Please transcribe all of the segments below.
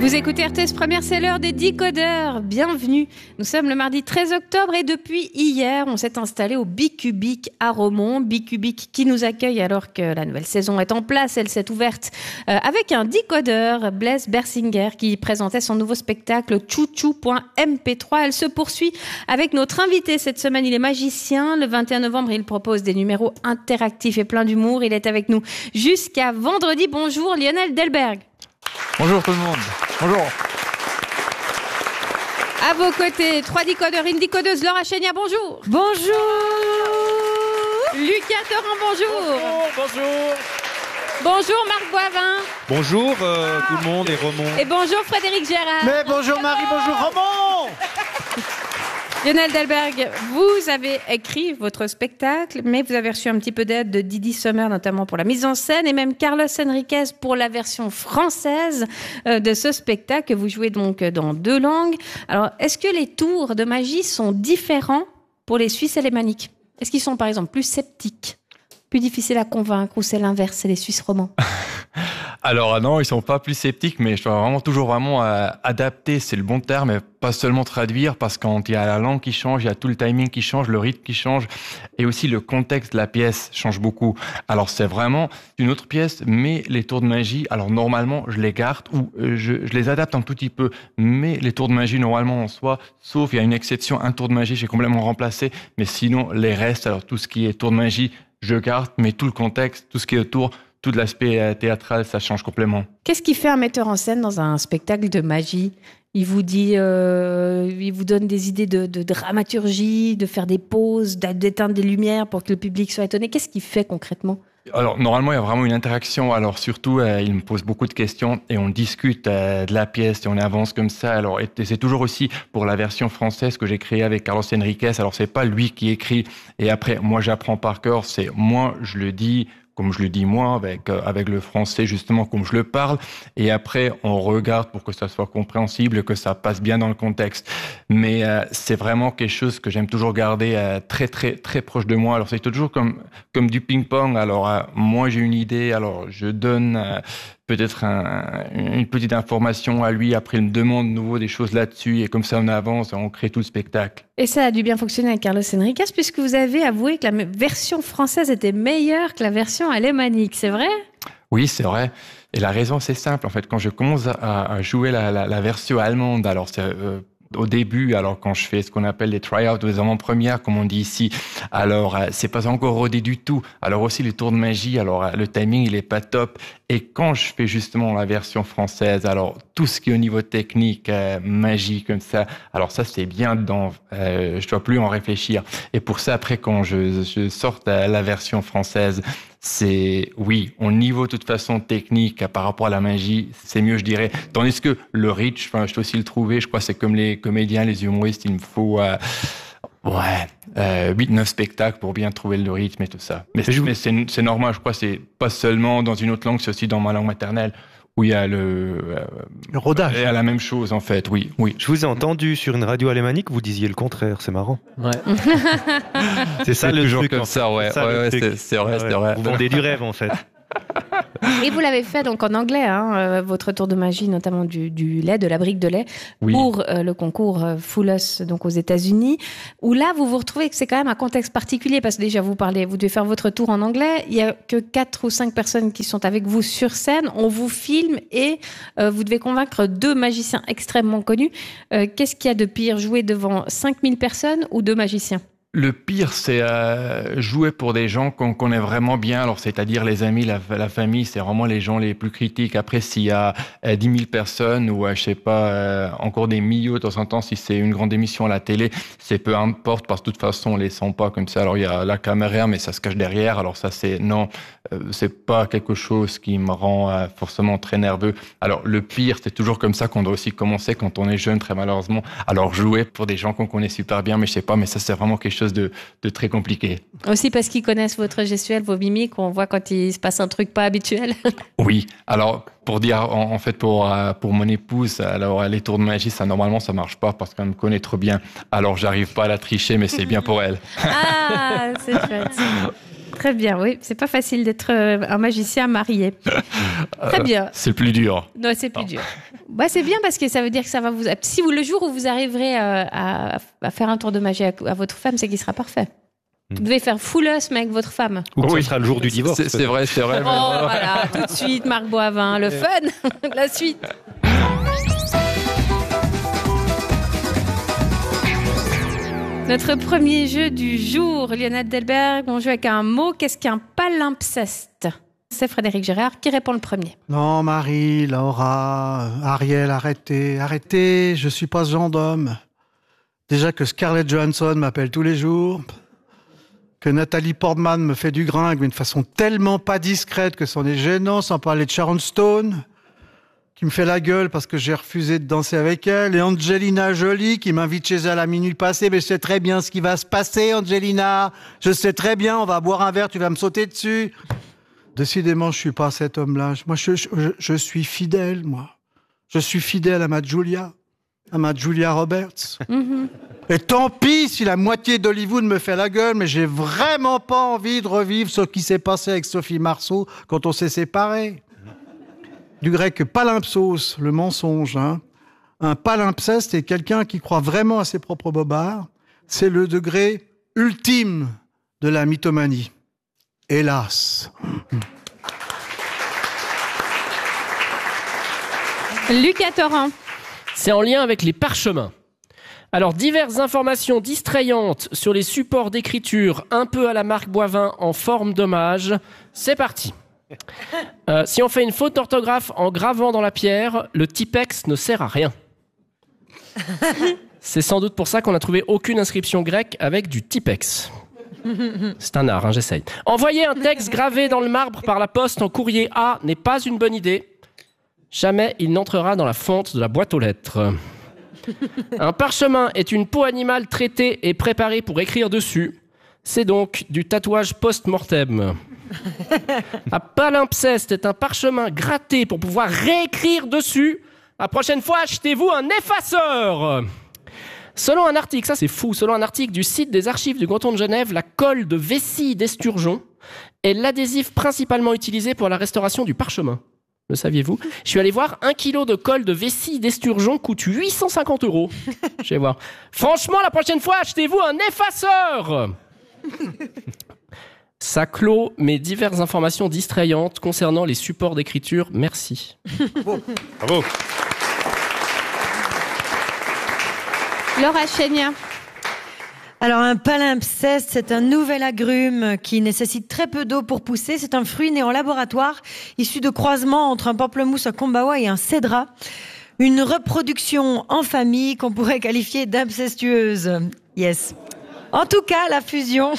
Vous écoutez RTS Première, c'est l'heure des décodeurs. Bienvenue. Nous sommes le mardi 13 octobre et depuis hier, on s'est installé au Bicubic à Romont. Bicubic qui nous accueille alors que la nouvelle saison est en place. Elle s'est ouverte avec un décodeur, Blaise Bersinger, qui présentait son nouveau spectacle Chouchou.mp3. Elle se poursuit avec notre invité cette semaine. Il est magicien. Le 21 novembre, il propose des numéros interactifs et plein d'humour. Il est avec nous jusqu'à vendredi. Bonjour Lionel Delberg. Bonjour tout le monde. Bonjour. À vos côtés, 3 décodeurs, une décodeuse, Laura Chénia, bonjour. Bonjour. Lucas Torrent, bonjour. Bonjour. Bonjour Marc Boivin. Bonjour tout le monde et Romont. Et bonjour Frédéric Gérard. Mais bonjour Marie, bonjour Romont. Lionel Delberg, vous avez écrit votre spectacle, mais vous avez reçu un petit peu d'aide de Didi Sommer, notamment pour la mise en scène, et même Carlos Enriquez pour la version française de ce spectacle que vous jouez donc dans 2 langues. Alors, est-ce que les tours de magie sont différents pour les Suisses alémaniques ? Est-ce qu'ils sont par exemple plus sceptiques, plus difficiles à convaincre, ou c'est l'inverse, c'est les Suisses romands ? Alors non, ils sont pas plus sceptiques, mais je dois vraiment toujours adapter, c'est le bon terme, et pas seulement traduire, parce que quand il y a la langue qui change, il y a tout le timing qui change, le rythme qui change, et aussi le contexte de la pièce change beaucoup. Alors c'est vraiment une autre pièce, mais les tours de magie, alors normalement je les garde ou je les adapte un tout petit peu, mais les tours de magie normalement en soi, sauf il y a une exception, un tour de magie j'ai complètement remplacé, mais sinon les restes, alors tout ce qui est tour de magie, je garde, mais tout le contexte, tout ce qui est autour, tout l'aspect théâtral, ça change complètement. Qu'est-ce qui fait un metteur en scène dans un spectacle de magie ? Il vous dit, il vous donne des idées de dramaturgie, de faire des pauses, d'éteindre des lumières pour que le public soit étonné. Qu'est-ce qu'il fait concrètement ? Alors, normalement, il y a vraiment une interaction. Alors, surtout, il me pose beaucoup de questions et on discute de la pièce et on avance comme ça. Alors, et c'est toujours aussi pour la version française que j'ai créée avec Carlos Enriquez. Alors, c'est pas lui qui écrit et après, moi, j'apprends par cœur. C'est moi, je le dis comme je le dis moi, avec le français justement comme je le parle, et après on regarde pour que ça soit compréhensible, que ça passe bien dans le contexte. Mais c'est vraiment quelque chose que j'aime toujours garder très très très proche de moi. Alors c'est toujours comme du ping-pong. Alors moi j'ai une idée, alors je donne peut-être une petite information à lui, après il me demande de nouveau des choses là-dessus, et comme ça on avance, on crée tout le spectacle. Et ça a dû bien fonctionner avec Carlos Enriquez, puisque vous avez avoué que la version française était meilleure que la version alémanique, c'est vrai ? Oui, c'est vrai. Et la raison, c'est simple. En fait, quand je commence à jouer la version allemande, alors c'est au début, alors quand je fais ce qu'on appelle les try-outs, les avant-premières, comme on dit ici, alors c'est pas encore rodé du tout. Alors aussi les tours de magie, alors le timing il est pas top. Et quand je fais justement la version française, alors tout ce qui est au niveau technique, magie comme ça, alors ça c'est bien dedans. Je dois plus en réfléchir. Et pour ça après quand je sorte la version française, c'est, oui, au niveau de toute façon technique par rapport à la magie, c'est mieux je dirais. Tandis que le rythme, je dois aussi le trouver, je crois que c'est comme les comédiens, les humoristes, il me faut 8-9 spectacles pour bien trouver le rythme et tout ça. Mais c'est normal, je crois, c'est pas seulement dans une autre langue, c'est aussi dans ma langue maternelle. Où il y a le rodage. Il y a la même chose en fait, oui. Je vous ai entendu sur une radio alémanique, vous disiez le contraire, c'est marrant. Ouais. C'est ça le truc. Comme ça, ouais. C'est vrai. Vous vendez du rêve en fait. Et vous l'avez fait donc en anglais, votre tour de magie, notamment du lait, de la brique de lait, oui. Pour le concours Full Us, donc aux États-Unis, où là vous vous retrouvez que c'est quand même un contexte particulier, parce que déjà vous devez faire votre tour en anglais, il y a que 4 ou 5 personnes qui sont avec vous sur scène, on vous filme et vous devez convaincre 2 magiciens extrêmement connus. Qu'est-ce qu'il y a de pire, jouer devant 5000 personnes ou 2 magiciens ? Le pire, c'est jouer pour des gens qu'on connaît vraiment bien. Alors, c'est-à-dire les amis, la famille, c'est vraiment les gens les plus critiques. Après, s'il y a 10 000 personnes ou, je sais pas, encore des milliers de temps en temps, si c'est une grande émission à la télé, c'est peu importe parce que de toute façon, on les sent pas comme ça. Alors, il y a la caméra, mais ça se cache derrière. Alors, ça, c'est pas quelque chose qui me rend forcément très nerveux. Alors, le pire, c'est toujours comme ça qu'on doit aussi commencer quand on est jeune, très malheureusement. Alors, jouer pour des gens qu'on connaît super bien, mais je sais pas, mais ça, c'est vraiment quelque chose de très compliqué. Aussi parce qu'ils connaissent votre gestuelle, vos mimiques, on voit quand il se passe un truc pas habituel. Oui, alors pour dire, en fait, pour mon épouse, alors les tours de magie, normalement, ça marche pas parce qu'elle me connaît trop bien. Alors, j'arrive pas à la tricher, mais c'est bien pour elle. Ah, c'est chouette. Très bien, oui. C'est pas facile d'être un magicien marié. Très bien. C'est le plus dur. Non, c'est plus dur. Bah, c'est bien parce que ça veut dire que ça va vous... Si vous, le jour où vous arriverez à faire un tour de magie à votre femme, c'est qu'il sera parfait. Vous devez faire fullusme avec votre femme. Ou que ce sera le jour du divorce. C'est vrai. Oh, voilà, tout de suite, Marc Boivin, le fun, la suite. Notre premier jeu du jour, Lionel Delberg, on joue avec un mot. Qu'est-ce qu'un palimpseste ? C'est Frédéric Gérard qui répond le premier. Non, Marie, Laura, Ariel, arrêtez, je suis pas ce genre d'homme. Déjà que Scarlett Johansson m'appelle tous les jours, que Nathalie Portman me fait du gringue, mais de façon tellement pas discrète que c'en est gênant, sans parler de Sharon Stone, qui me fait la gueule parce que j'ai refusé de danser avec elle, et Angelina Jolie, qui m'invite chez elle à minuit passé, mais je sais très bien ce qui va se passer, Angelina. Je sais très bien, on va boire un verre, tu vas me sauter dessus. Décidément, je suis pas cet homme-là. Moi, je suis fidèle, moi. Je suis fidèle à ma Julia Roberts. Mm-hmm. Et tant pis si la moitié d'Hollywood me fait la gueule, mais j'ai vraiment pas envie de revivre ce qui s'est passé avec Sophie Marceau quand on s'est séparés. Du grec palimpsos, le mensonge. Un palimpseste, c'est quelqu'un qui croit vraiment à ses propres bobards. C'est le degré ultime de la mythomanie. Hélas. Lucas Torrent. C'est en lien avec les parchemins. Alors, diverses informations distrayantes sur les supports d'écriture, un peu à la Marc Boivin en forme d'hommage. C'est parti. Si on fait une faute d'orthographe en gravant dans la pierre, le Tipex ne sert à rien. C'est sans doute pour ça qu'on n'a trouvé aucune inscription grecque avec du Tipex. C'est un art, j'essaye. Envoyer un texte gravé dans le marbre par la poste en courrier A n'est pas une bonne idée. Jamais il n'entrera dans la fente de la boîte aux lettres. Un parchemin est une peau animale traitée et préparée pour écrire dessus. C'est donc du tatouage post-mortem. Un palimpseste est un parchemin gratté pour pouvoir réécrire dessus. La prochaine fois, achetez-vous un effaceur. Selon un article, ça c'est fou, selon un article du site des archives du canton de Genève, la colle de vessie d'esturgeon est l'adhésif principalement utilisé pour la restauration du parchemin. Le saviez-vous ? Je suis allé voir, 1 kilo de colle de vessie d'esturgeon coûte 850 €. Je vais voir. Franchement, la prochaine fois, achetez-vous un effaceur. Ça clôt mes diverses informations distrayantes concernant les supports d'écriture. Merci. Bravo. Laura Chénia. Alors un palimpseste, c'est un nouvel agrume qui nécessite très peu d'eau pour pousser. C'est un fruit né en laboratoire, issu de croisements entre un pamplemousse à Kombawa et un cédra. Une reproduction en famille qu'on pourrait qualifier d'incestueuse. Yes. En tout cas, la fusion,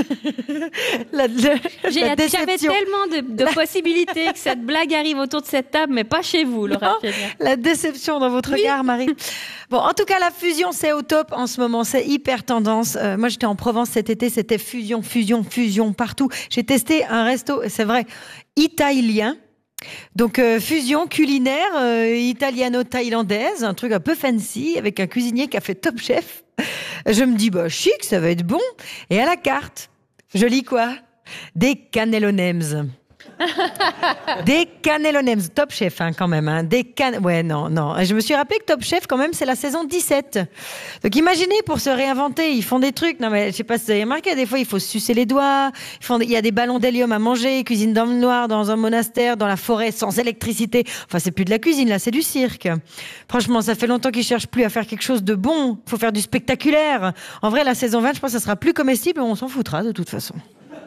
J'avais tellement de possibilités que cette blague arrive autour de cette table, mais pas chez vous, Laura. La déception dans votre regard, Marie. Bon, en tout cas, la fusion, c'est au top en ce moment. C'est hyper tendance. Moi, j'étais en Provence cet été, c'était fusion partout. J'ai testé un resto, c'est vrai, italien. Donc fusion culinaire italiano-thaïlandaise, un truc un peu fancy avec un cuisinier qui a fait Top Chef. Je me dis bah chic, ça va être bon. Et à la carte, je lis quoi ? Des cannellonems. Des cannellonems, Top Chef quand même. Ouais, non. Et je me suis rappelé que Top Chef quand même c'est la saison 17. Donc imaginez pour se réinventer, ils font des trucs. Non mais je sais pas si vous avez remarqué, des fois il faut se sucer les doigts. Il y a des ballons d'hélium à manger, cuisine dans le noir, dans un monastère, dans la forêt, sans électricité. Enfin c'est plus de la cuisine là, c'est du cirque. Franchement, ça fait longtemps qu'ils cherchent plus à faire quelque chose de bon. Faut faire du spectaculaire. En vrai, la saison 20, je pense que ça sera plus comestible, mais on s'en foutra de toute façon.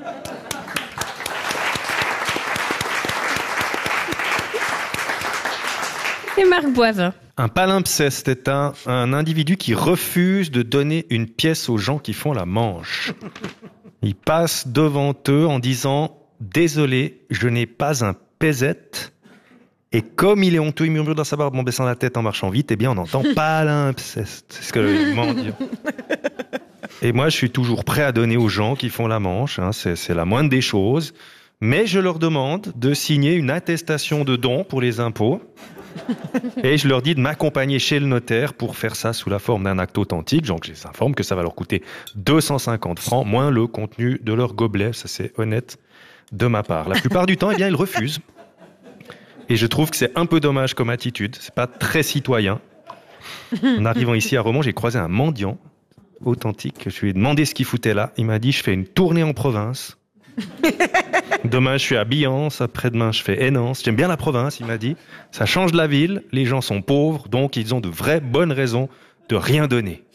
Et Marc Boivin. Un palimpseste est un individu qui refuse de donner une pièce aux gens qui font la manche. Il passe devant eux en disant « Désolé, je n'ai pas un pesette ». Et comme il est honteux, il murmure dans sa barbe en baissant la tête en marchant vite, eh bien on entend palimpseste. C'est ce que il mendiant. Et moi, je suis toujours prêt à donner aux gens qui font la manche. C'est la moindre des choses. Mais je leur demande de signer une attestation de don pour les impôts. Et je leur dis de m'accompagner chez le notaire pour faire ça sous la forme d'un acte authentique. Donc, je les informe que ça va leur coûter 250 francs, moins le contenu de leur gobelet. Ça, c'est honnête de ma part. La plupart du temps, eh bien, ils refusent. Et je trouve que c'est un peu dommage comme attitude. C'est pas très citoyen. En arrivant ici à Romont, j'ai croisé un mendiant authentique. Je lui ai demandé ce qu'il foutait là. Il m'a dit, je fais une tournée en province. Demain, je suis à Biance. Après-demain, je fais Hénance. J'aime bien la province, il m'a dit. Ça change de la ville. Les gens sont pauvres, donc ils ont de vraies bonnes raisons de rien donner.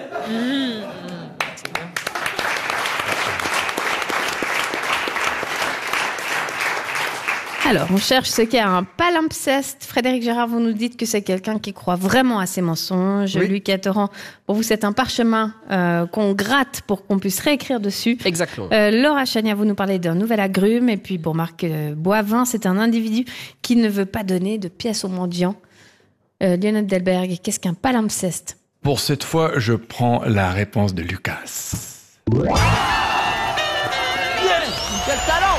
Alors, on cherche ce qu'est un palimpseste. Frédéric Gérard, vous nous dites que c'est quelqu'un qui croit vraiment à ses mensonges. Oui. Lucas Torrent, pour vous, c'est un parchemin qu'on gratte pour qu'on puisse réécrire dessus. Exactement. Laura Chania, vous nous parlez d'un nouvel agrume. Et puis, pour Marc Boivin, c'est un individu qui ne veut pas donner de pièces aux mendiants. Lionel Delberg, qu'est-ce qu'un palimpseste? Pour cette fois, je prends la réponse de Lucas. Quel talent!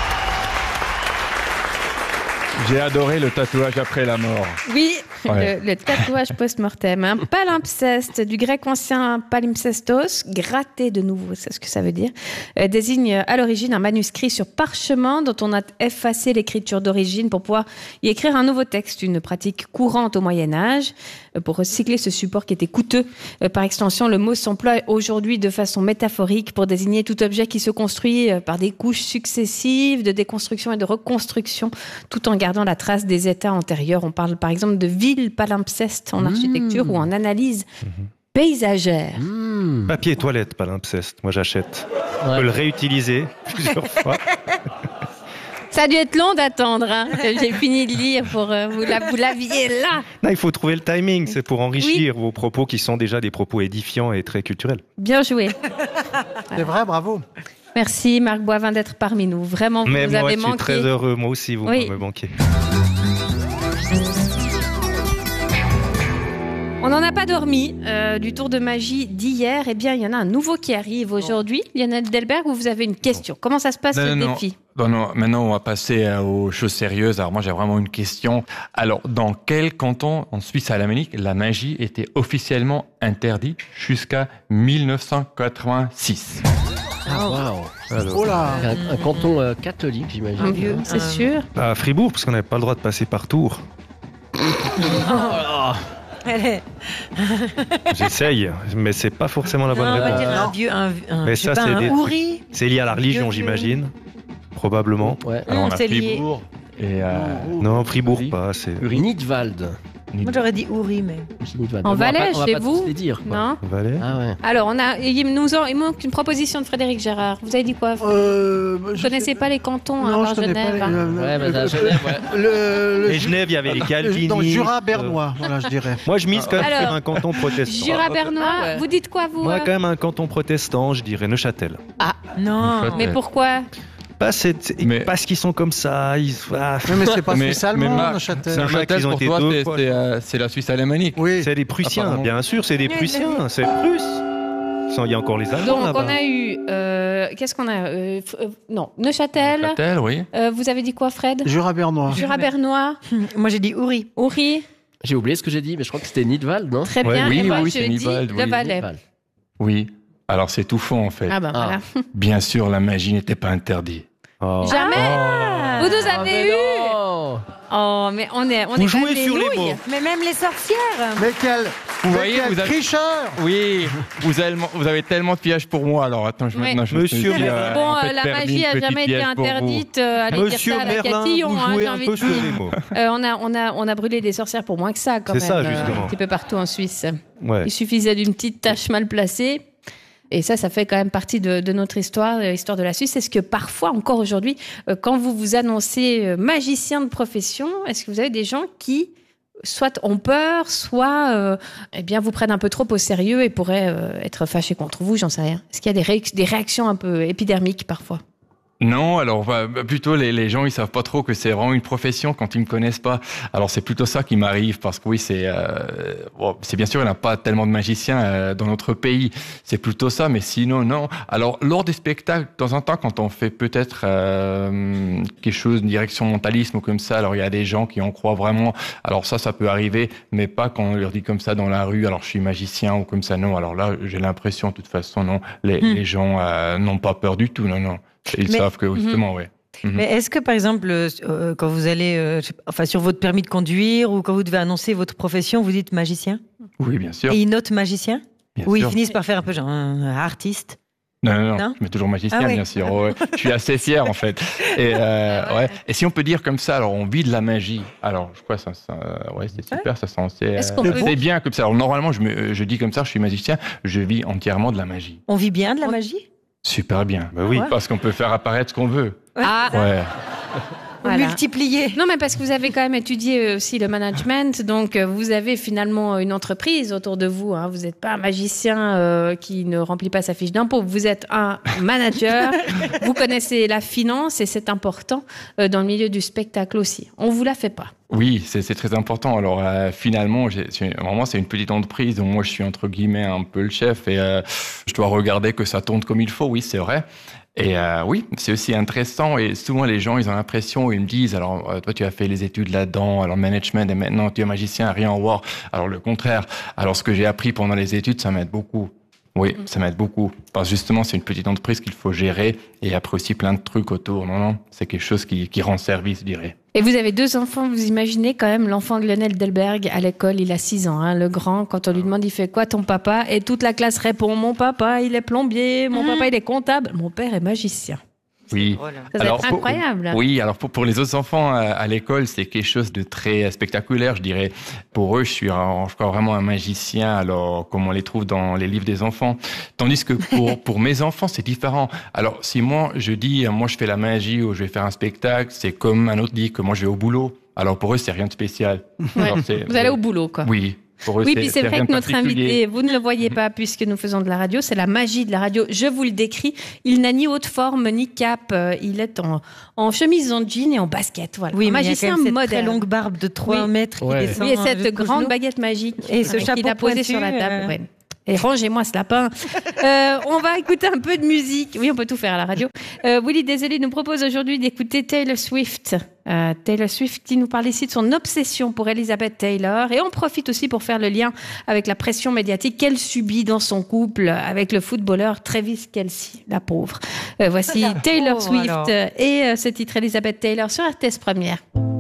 J'ai adoré le tatouage après la mort. Oui, Ouais. le tatouage post-mortem. Un palimpseste, du grec ancien palimpsestos, gratter de nouveau, c'est ce que ça veut dire, désigne à l'origine un manuscrit sur parchemin dont on a effacé l'écriture d'origine pour pouvoir y écrire un nouveau texte, une pratique courante au Moyen-Âge. Pour recycler ce support qui était coûteux, par extension, le mot s'emploie aujourd'hui de façon métaphorique pour désigner tout objet qui se construit par des couches successives de déconstruction et de reconstruction, tout en gardant la trace des états antérieurs. On parle par exemple de ville palimpseste en architecture ou en analyse paysagère. Papier toilette, palimpseste. Moi, j'achète. On Ouais. peut le réutiliser plusieurs fois. Ça a dû être long d'attendre. Hein. J'ai fini de lire pour vous l'aviez là. Non, il faut trouver le timing. C'est pour enrichir vos propos qui sont déjà des propos édifiants et très culturels. Bien joué. C'est vrai, bravo. Merci Marc Boivin d'être parmi nous. Vraiment, vous Mais nous moi, avez je suis manqué. très heureux. Moi aussi, vous Oui. me manquez. On n'en a pas dormi du tour de magie d'hier. Eh bien, il y en a un nouveau qui arrive aujourd'hui. Lionel Delberg, vous avez une question. Comment ça se passe le défi? Non, maintenant, on va passer aux choses sérieuses. Alors, moi, j'ai vraiment une question. Alors, dans quel canton en Suisse alémanique la magie était officiellement interdite jusqu'à 1986? Ah, waouh. Alors, Oh là. Un canton catholique, j'imagine. Un vieux, c'est sûr. à Fribourg, parce qu'on n'avait pas le droit de passer par Tours. Elle est... J'essaye, mais c'est pas forcément la bonne Non, on va réponse. dire un vieux, Mais je sais ça, pas, c'est un des- houri. C'est lié à la religion, Vieux. j'imagine. Probablement. Ouais. Alors, on a c'est lié. Fribourg et Non, Fribourg, Oui. pas. C'est Nidwald. Moi, j'aurais dit houri, mais... Nidwald. En On va Valais, pas- on va chez pas vous tous les dire, quoi. Non. Valais. Ah ouais. Alors, il manque une proposition de Frédéric Gérard. Vous avez dit quoi? Vous ne connaissez pas les cantons Non, à je connais Genève pas. hein. Ouais, mais à Genève, ouais. Et Genève, il y avait les calvinistes. Donc, Jura bernois, voilà, je dirais. Moi, je mise quand même Alors, sur un canton protestant. Jura bernois. Ah ouais. Vous dites quoi, vous Moi, quand même, un canton protestant, je dirais Neuchâtel. Non. Mais pourquoi? Mais- Parce qu'ils sont comme ça. Ils... Ah, Oui, mais c'est pas Mais- suisse allemand, Marc, Neuchâtel. c'est un- Neuchâtel, ils ont pour été toi, deux fois. c'est la Suisse alémanique. Oui. c'est des Prussiens, Apparemment. bien sûr, c'est des Prussiens. C'est Prusse. Il y a encore les Allemands Donc, là-bas. on a eu. Qu'est-ce qu'on a non, Neuchâtel. Neuchâtel, oui. Vous avez dit quoi, Fred? Jura bernois. Jura bernois. Moi, j'ai dit houri. Ouri. J'ai oublié ce que j'ai dit, mais je crois que c'était Nidwald, non? Très Ouais, bien. oui, Et moi, oui, je c'est dis Nivald, le oui. Valais. Nidwald. Oui. Alors, c'est tout fond, en fait. Ah ben Ah. voilà. Bien sûr, la magie n'était pas interdite. Oh. Jamais. Vous nous Ah, avez mais eu. non. Oh, mais on est Vous quand jouez même des sur les nouilles. mots. Mais même les sorcières. Mais quel, Vous voyez, quel vous avez- tricheur. Oui, vous avez tellement de pièges pour moi. Alors, attends, Oui. maintenant, je me Monsieur suis dit, Merlin. Bon, on peut la faire magie une a petite jamais été piège pour vous. interdite. Allez dire Monsieur ça à la Merlin, Catillon, vous hein, jouez j'ai un envie peu de sur dire. les mots. On a brûlé des sorcières pour moins que ça, quand même. C'est ça, justement. Un petit peu partout en Suisse. Ouais. Il suffisait d'une petite tâche mal placée. Et ça fait quand même partie de notre histoire, l'histoire de la Suisse. Est-ce que parfois, encore aujourd'hui, quand vous vous annoncez magicien de profession, est-ce que vous avez des gens qui soit ont peur, soit eh bien vous prennent un peu trop au sérieux et pourraient être fâchés contre vous, j'en sais rien. Est-ce qu'il y a des réactions un peu épidermiques parfois? Non, alors plutôt les gens ils savent pas trop que c'est vraiment une profession quand ils me connaissent pas. Alors c'est plutôt ça qui m'arrive parce que oui c'est bien sûr il n'y a pas tellement de magiciens dans notre pays. C'est plutôt ça, mais sinon non. Alors lors des spectacles, de temps en temps quand on fait peut-être quelque chose de direction mentalisme ou comme ça, alors il y a des gens qui en croient vraiment. Alors ça peut arriver, mais pas quand on leur dit comme ça dans la rue. Alors je suis magicien ou comme ça non. Alors là j'ai l'impression de toute façon non. Les gens n'ont pas peur du tout, non. Ils savent que justement, oui. Mais est-ce que, par exemple, quand vous allez sur votre permis de conduire ou quand vous devez annoncer votre profession, vous dites magicien ? Oui, bien sûr. Et ils notent magicien ? Bien Ou sûr. ils finissent par faire un peu genre artiste ? Non, Non je mets toujours magicien, Ah oui. bien sûr. Ouais. Je suis assez fier, en fait. Et, ouais. Et si on peut dire comme ça, alors on vit de la magie. Alors, je crois que c'est super, ça Est-ce qu'on peut- c'est bien comme ça. Alors, normalement, je dis comme ça, je suis magicien, je vis entièrement de la magie. On vit bien de la magie ? Super bien. Bah oui. Parce qu'on peut faire apparaître ce qu'on veut. Ah, Ouais. voilà. Multiplier. Non, mais parce que vous avez quand même étudié aussi le management, donc vous avez finalement une entreprise autour de vous. Hein. Vous n'êtes pas un magicien qui ne remplit pas sa fiche d'impôt. Vous êtes un manager. Vous connaissez la finance et c'est important dans le milieu du spectacle aussi. On vous la fait pas. Oui, c'est très important. Alors finalement, vraiment c'est une petite entreprise dont moi je suis entre guillemets un peu le chef et je dois regarder que ça tourne comme il faut. Oui, c'est vrai. Et oui, c'est aussi intéressant et souvent les gens ils ont l'impression, ils me disent alors toi tu as fait les études là-dedans, alors management et maintenant tu es magicien, rien à voir. Alors le contraire. Alors ce que j'ai appris pendant les études, ça m'aide beaucoup. Oui, ça m'aide beaucoup. Parce que justement, c'est une petite entreprise qu'il faut gérer et après aussi plein de trucs autour. Non, c'est quelque chose qui rend service, je dirais. Et vous avez 2 enfants, vous imaginez quand même l'enfant de Lionel Delberg à l'école, il a 6 ans. Hein, le grand, quand on lui demande, il fait quoi ton papa ? Et toute la classe répond, mon papa, il est plombier, mon papa, il est comptable, mon père est magicien. Oui. Ça doit être incroyable. Oui, alors pour les autres enfants à l'école, c'est quelque chose de très spectaculaire, je dirais. Pour eux, je crois vraiment un magicien, alors comme on les trouve dans les livres des enfants. Tandis que pour mes enfants, c'est différent. Alors si moi, je dis, moi je fais la magie ou je vais faire un spectacle, c'est comme un autre dit que moi je vais au boulot. Alors pour eux, c'est rien de spécial. Ouais. Alors, Vous allez au boulot, quoi. Oui. Pour eux, Oui, puis c'est vrai rien que de notre particulier. invité, vous ne le voyez pas puisque nous faisons de la radio, c'est la magie de la radio. Je vous le décris, il n'a ni haute forme ni cap, il est en chemise en jean et en basket. Voilà. Oui, un mais il y a magicien quand même cette très moderne. longue barbe de 3 mètres qui Ouais. descend Oui, et cette jusqu'aux grande genoux. baguette magique Et ce chapeau qu'il a posé pointu, sur la table. Ouais. Et rangez-moi ce lapin. On va écouter un peu de musique. Oui, on peut tout faire à la radio. Willy Désolé nous propose aujourd'hui d'écouter Taylor Swift. Taylor Swift qui nous parle ici de son obsession pour Elizabeth Taylor. Et on profite aussi pour faire le lien avec la pression médiatique qu'elle subit dans son couple avec le footballeur Travis Kelce, la pauvre. Voici Taylor pauvre, Swift alors. et ce titre Elizabeth Taylor sur RTS Première.